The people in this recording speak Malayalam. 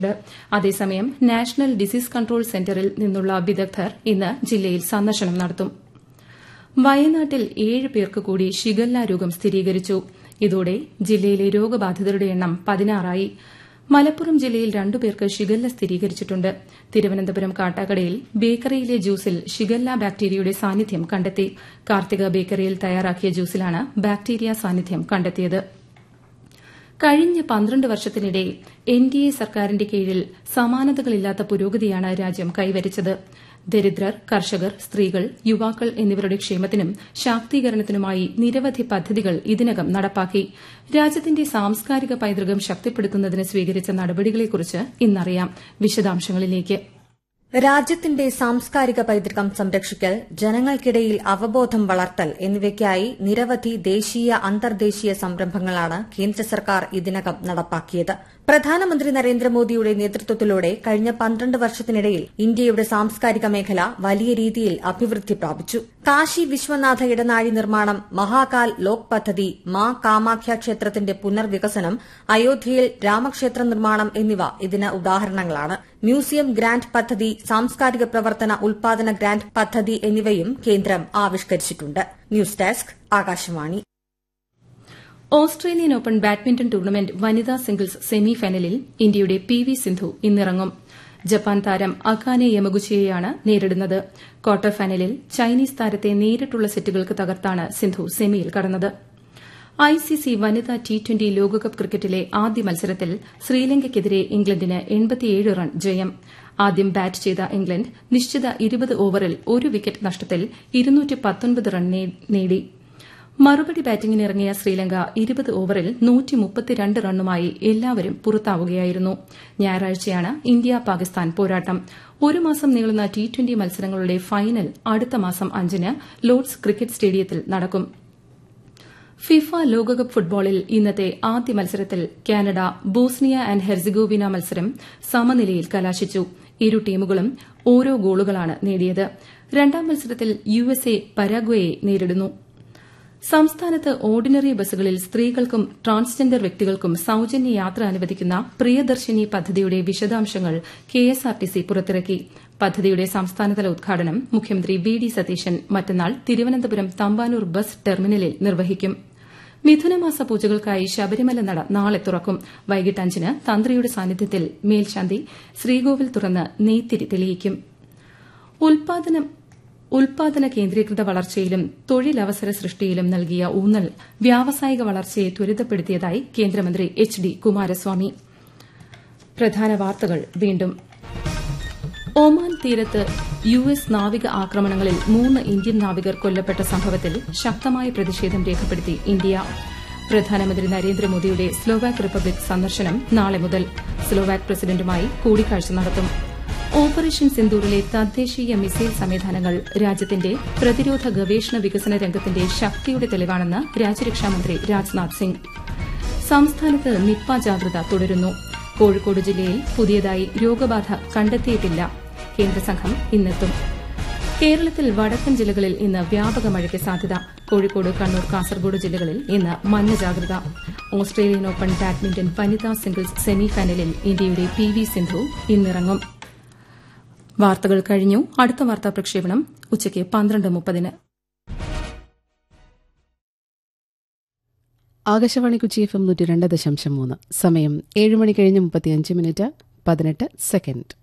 അതേസമയം നാഷണൽ ഡിസീസ് കൺട്രോൾ സെന്ററിൽ നിന്നുള്ള വിദഗ്ധർ ഇന്ന് ജില്ലയിൽ സന്ദർശനം നടത്തും. വയനാട്ടിൽ 7 പേർക്ക് കൂടി ഷിഗല്ല രോഗം സ്ഥിരീകരിച്ചു. ഇതോടെ ജില്ലയിലെ രോഗബാധിതരുടെ എണ്ണം 16 ആയി. മലപ്പുറം ജില്ലയിൽ 2 പേർക്ക് ഷിഗല്ല സ്ഥിരീകരിച്ചിട്ടുണ്ട്. തിരുവനന്തപുരം കാട്ടാക്കടയിൽ ബേക്കറിയിലെ ജ്യൂസിൽ ഷിഗല്ല ബാക്ടീരിയയുടെ സാന്നിധ്യം കണ്ടെത്തി. കാർത്തിക ബേക്കറിയിൽ തയ്യാറാക്കിയ ജ്യൂസിലാണ് ബാക്ടീരിയ സാന്നിധ്യം കണ്ടെത്തിയത്. കഴിഞ്ഞ 12 വർഷത്തിനിടെ എൻഡിഎ സർക്കാരിന്റെ കീഴിൽ സമാനതകളില്ലാത്ത പുരോഗതിയാണ് രാജ്യം കൈവരിച്ചത്. ദരിദ്രർ, കർഷകർ, സ്ത്രീകൾ, യുവാക്കൾ എന്നിവരുടെ ക്ഷേമത്തിനും ശാക്തീകരണത്തിനുമായി നിരവധി പദ്ധതികൾ ഇതിനകം നടപ്പാക്കി. രാജ്യത്തിന്റെ സാംസ്കാരിക പൈതൃകം ശക്തിപ്പെടുത്തുന്നതിന് സ്വീകരിച്ച നടപടികളെക്കുറിച്ച് ഇന്നറിയാം. വിശദാംശങ്ങളിലേക്ക്. രാജ്യത്തിന്റെ സാംസ്കാരിക പൈതൃകം സംരക്ഷിക്കൽ, ജനങ്ങൾക്കിടയിൽ അവബോധം വളർത്തൽ എന്നിവയ്ക്കായി നിരവധി ദേശീയ, അന്തർദേശീയ സംരംഭങ്ങളാണ് കേന്ദ്ര സർക്കാർ ഇതിനകം നടപ്പാക്കിയത്. പ്രധാനമന്ത്രി നരേന്ദ്രമോദിയുടെ നേതൃത്വത്തിലൂടെ കഴിഞ്ഞ 12 വർഷത്തിനിടയിൽ ഇന്ത്യയുടെ സാംസ്കാരിക മേഖല വലിയ രീതിയിൽ അഭിവൃദ്ധി പ്രാപിച്ചു. കാശി വിശ്വനാഥ ഇടനാഴി നിർമ്മാണം, മഹാകാൽ ലോക് പദ്ധതി, മാ കാമാഖ്യ ക്ഷേത്രത്തിന്റെ പുനർവികസനം, അയോധ്യയിൽ രാമക്ഷേത്ര നിർമ്മാണം എന്നിവ ഇതിന് ഉദാഹരണങ്ങളാണ്. മ്യൂസിയം ഗ്രാന്റ് പദ്ധതി, സാംസ്കാരിക പ്രവർത്തന ഉൽപാദന ഗ്രാന്റ് പദ്ധതി എന്നിവയും കേന്ദ്രം ആവിഷ്കരിച്ചിട്ടുണ്ട്. News desk, Akashvani. Australian open badminton tournament വനിതാ സിംഗിൾസ് സെമി ഫൈനലിൽ ഇന്ത്യയുടെ PV സിന്ധു ഇന്നിറങ്ങും. ജപ്പാൻ താരം അകാനെ യമഗുച്ചിയെയാണ് നേരിടുന്നത്. ക്വാർട്ടർ ഫൈനലിൽ ചൈനീസ് താരത്തെ നേരിട്ടുള്ള സെറ്റുകൾക്ക് തകർത്താണ് സിന്ധു സെമിയിൽ കടന്നത്. ICC വനിതാ T20 ലോകകപ്പ് ക്രിക്കറ്റിലെ ആദ്യ മത്സരത്തിൽ ശ്രീലങ്കയ്ക്കെതിരെ ഇംഗ്ലണ്ടിന് 87 റൺ ജയം. ആദ്യം ബാറ്റ് ചെയ്ത ഇംഗ്ലണ്ട് നിശ്ചിത 20 ഓവറിൽ 1 വിക്കറ്റ് നഷ്ടത്തിൽ 219 റൺ നേടി. മറുപടി ബാറ്റിംഗിനിറങ്ങിയ ശ്രീലങ്ക 20 ഓവറിൽ 132 റണ്ണുമായി എല്ലാവരും പുറത്താവുകയായിരുന്നു. ഞായറാഴ്ചയാണ് ഇന്ത്യ പാകിസ്ഥാൻ പോരാട്ടം. 1 മാസം നീളുന്ന T20 മത്സരങ്ങളുടെ ഫൈനൽ അടുത്ത മാസം 5-ന് ലോർഡ്സ് ക്രിക്കറ്റ് സ്റ്റേഡിയത്തിൽ നടക്കും. ഫിഫ ലോകകപ്പ് ഫുട്ബോളിൽ ഇന്നത്തെ ആദ്യ മത്സരത്തിൽ കാനഡ ബോസ്നിയ ആന്റ് ഹെർസിഗോവിന മത്സരം സമനിലയിൽ കലാശിച്ചു. ഇരു ടീമുകളും ഓരോ ഗോളുകളാണ് നേടിയത്. രണ്ടാം മത്സരത്തിൽ USA പരാഗ്വയെ നേരിടുന്നു. സംസ്ഥാനത്ത് ഓർഡിനറി ബസ്സുകളിൽ സ്ത്രീകൾക്കും ട്രാൻസ്ജെൻഡർ വ്യക്തികൾക്കും സൌജന്യ യാത്ര അനുവദിക്കുന്ന പ്രിയദർശിനി പദ്ധതിയുടെ വിശദാംശങ്ങൾ KSRTC പുറത്തിറക്കി. പദ്ധതിയുടെ സംസ്ഥാനതല ഉദ്ഘാടനം മുഖ്യമന്ത്രി VD സതീശൻ മറ്റന്നാൾ തിരുവനന്തപുരം തമ്പാനൂർ ബസ് ടെർമിനലിൽ നിർവഹിക്കും. മിഥുനമാസ പൂജകൾക്കായി ശബരിമല നട നാളെ തുറക്കും. വൈകിട്ട് 5-ന് തന്ത്രിയുടെ സാന്നിധ്യത്തിൽ മേൽശാന്തി ശ്രീകോവിൽ തുറന്ന് നെയ്ത്തിരി തെളിയിക്കും. ഉൽപാദന കേന്ദ്രീകൃത വളർച്ചയിലും തൊഴിലവസര സൃഷ്ടിയിലും നൽകിയ ഊന്നൽ വ്യാവസായിക വളർച്ചയെ ത്വരിതപ്പെടുത്തിയതായി കേന്ദ്രമന്ത്രി HD കുമാരസ്വാമി. പ്രധാന വാർത്തകൾ വീണ്ടും. ഒമാൻ തീരത്ത് US നാവിക ആക്രമണങ്ങളിൽ 3 ഇന്ത്യൻ നാവികർ കൊല്ലപ്പെട്ട സംഭവത്തിൽ ശക്തമായ പ്രതിഷേധം രേഖപ്പെടുത്തി ഇന്ത്യ. പ്രധാനമന്ത്രി നരേന്ദ്രമോദിയുടെ സ്ലോവാക് റിപ്പബ്ലിക് സന്ദർശനം നാളെ മുതൽ. സ്ലോവാക് പ്രസിഡന്റുമായി കൂടിക്കാഴ്ച നടത്തും. ഓപ്പറേഷൻ സിന്ദൂറിലെ തദ്ദേശീയ മിസൈൽ സംവിധാനങ്ങൾ രാജ്യത്തിന്റെ പ്രതിരോധ ഗവേഷണ വികസന രംഗത്തിന്റെ ശക്തിയുടെ തെളിവാണെന്ന് രാജ്യരക്ഷാമന്ത്രി രാജ്നാഥ് സിംഗ്. സംസ്ഥാനത്ത് നിപ്പ ജാഗ്രത തുടരുന്നു. കോഴിക്കോട് ജില്ലയിൽ പുതിയതായി രോഗബാധ കണ്ടെത്തിയിട്ടില്ല. കേന്ദ്രസംഘം ഇന്നെത്തും. കേരളത്തിൽ വടക്കൻ ജില്ലകളിൽ ഇന്ന് വ്യാപക മഴയ്ക്ക് സാധ്യത. കോഴിക്കോട്, കണ്ണൂർ, കാസർഗോഡ് ജില്ലകളിൽ ഇന്ന് മഞ്ഞ ജാഗ്രത. ഓസ്ട്രേലിയൻ ഓപ്പൺ ബാഡ്മിന്റൺ വനിതാ സിംഗിൾസ് സെമി ഫൈനലിൽ ഇന്ത്യയുടെ PV സിന്ധു ഇന്നിറങ്ങും. വാർത്തകൾ കഴിഞ്ഞു. അടുത്ത വാർത്താ പ്രക്ഷേപണം ഉച്ചയ്ക്ക് 12:30. ആകാശവാണി കൊച്ചി FM 102.3. സമയം 7 മണി കഴിഞ്ഞ് 35 മിനിറ്റ് 18 സെക്കൻഡ്.